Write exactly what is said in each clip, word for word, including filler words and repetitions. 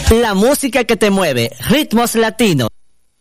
La música que te mueve, ritmos latinos.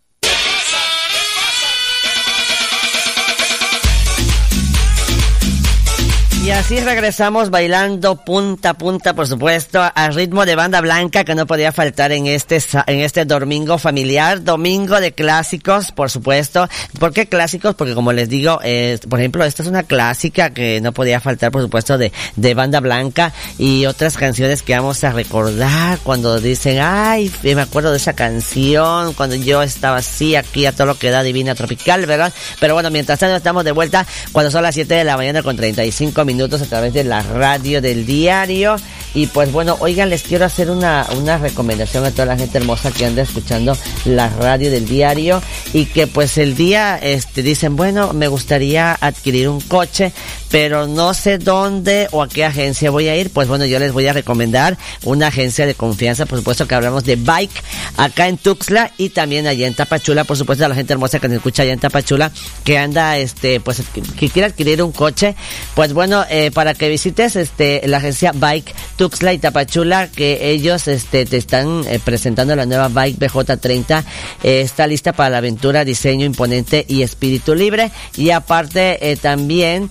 Y así regresamos bailando punta a punta, por supuesto, al ritmo de Banda Blanca, que no podía faltar en este en este domingo familiar, domingo de clásicos, por supuesto. ¿Por qué clásicos? Porque como les digo, eh, por ejemplo, esta es una clásica que no podía faltar, por supuesto, de, de Banda Blanca, y otras canciones que vamos a recordar cuando dicen, ay, me acuerdo de esa canción, cuando yo estaba así, aquí a todo lo que da Divina Tropical, ¿verdad? Pero bueno, mientras tanto estamos de vuelta cuando son las siete de la mañana con treinta y cinco minutos. Minutos a través de la radio del diario. Y pues bueno, oigan, les quiero hacer una, una recomendación a toda la gente hermosa que anda escuchando la radio del diario y que pues el día este dicen, bueno, me gustaría adquirir un coche, pero no sé dónde o a qué agencia voy a ir. Pues bueno, yo les voy a recomendar una agencia de confianza, por supuesto, que hablamos de Bike acá en Tuxtla y también allá en Tapachula, por supuesto, a la gente hermosa que nos escucha allá en Tapachula, que anda, este, pues, que, que quiere adquirir un coche. Pues bueno, eh, para que visites este la agencia Bike Tuxtla y Tapachula, que ellos este te están eh, presentando la nueva Bike B J treinta, eh, está lista para la aventura, diseño imponente y espíritu libre. Y aparte eh, también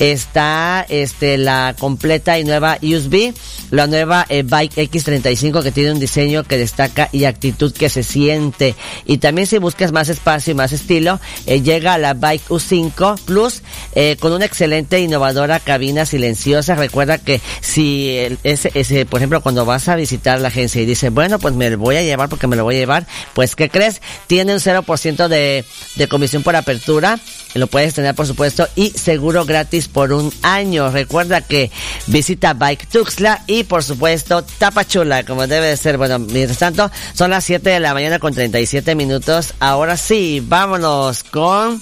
está este la completa y nueva U S B, la nueva eh, Bike X treinta y cinco, que tiene un diseño que destaca y actitud que se siente. Y también si buscas más espacio y más estilo, eh, llega la Bike U cinco Plus eh, con una excelente innovadora cabina silenciosa. Recuerda que si el, ese, ese, por ejemplo, cuando vas a visitar la agencia y dices, bueno, pues me lo voy a llevar porque me lo voy a llevar, pues ¿qué crees? Tiene un cero por ciento de, de comisión por apertura, lo puedes tener por supuesto, y seguro gratis por un año. Recuerda que visita Bike Tuxtla y por supuesto Tapachula, como debe de ser. Bueno, mientras tanto, son las siete de la mañana con treinta y siete minutos. Ahora sí, vámonos con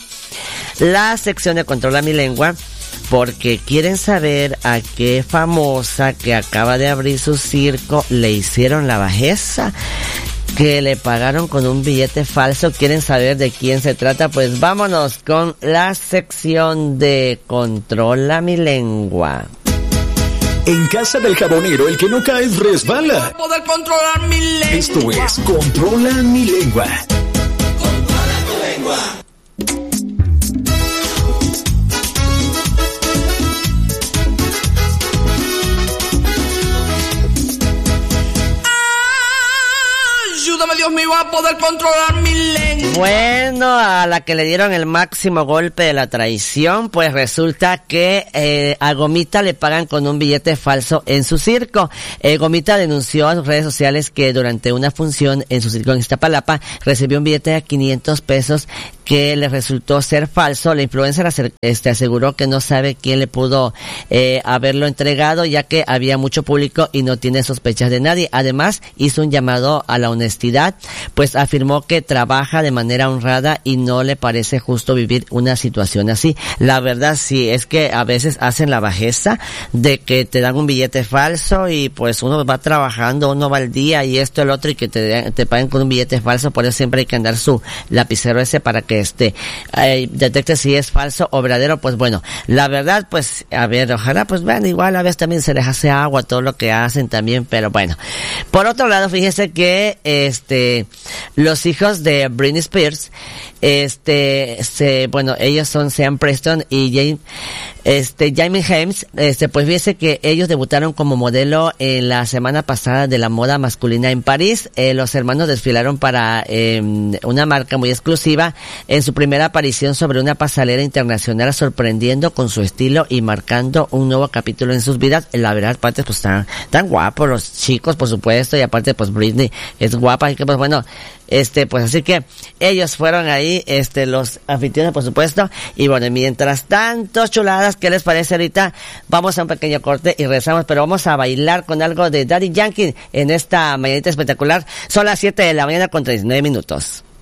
la sección de Controla mi Lengua, porque quieren saber a qué famosa que acaba de abrir su circo le hicieron la bajeza, que le pagaron con un billete falso. ¿Quieren saber de quién se trata? Pues vámonos con la sección de Controla mi Lengua. En casa del jabonero, el que no cae resbala. Poder controlar mi lengua. Esto es Controla mi Lengua. Controla tu lengua. Ayúdame, Dios mío, a poder controlar mi lengua. Bueno, a la que le dieron el máximo golpe de la traición, pues resulta que eh, a Gomita le pagan con un billete falso en su circo. Eh, Gomita denunció a sus redes sociales que durante una función en su circo en Iztapalapa recibió un billete de quinientos pesos que le resultó ser falso. La influencer este, aseguró que no sabe quién le pudo eh, haberlo entregado, ya que había mucho público y no tiene sospechas de nadie. Además, hizo un llamado a la honestidad, pues afirmó que trabaja de manera honrada y no le parece justo vivir una situación así. La verdad sí, es que a veces hacen la bajeza de que te dan un billete falso y pues uno va trabajando, uno va al día y esto, el otro, y que te, te paguen con un billete falso. Por eso siempre hay que andar su lapicero ese para que este eh, detecte si es falso o verdadero. Pues bueno, la verdad, pues a ver, ojalá pues vean, igual a veces también se les hace agua todo lo que hacen también, pero bueno. Por otro lado, fíjese que este los hijos de Britney Spears, este se bueno, ellos son Sean Preston y Jane Este, Jamie James, este, pues fíjese que ellos debutaron como modelo en la semana pasada de la moda masculina en París. Eh, los hermanos desfilaron para eh, una marca muy exclusiva en su primera aparición sobre una pasarela internacional, sorprendiendo con su estilo y marcando un nuevo capítulo en sus vidas. La verdad, aparte, pues están tan guapos los chicos, por supuesto, y aparte, pues Britney es guapa, y que pues bueno, este, pues así que ellos fueron ahí, este, los anfitriones, por supuesto. Y bueno, mientras tanto, chuladas, ¿qué les parece ahorita? Vamos a un pequeño corte y regresamos, pero vamos a bailar con algo de Daddy Yankee en esta mañanita espectacular. Son las siete de la mañana con treinta y nueve minutos.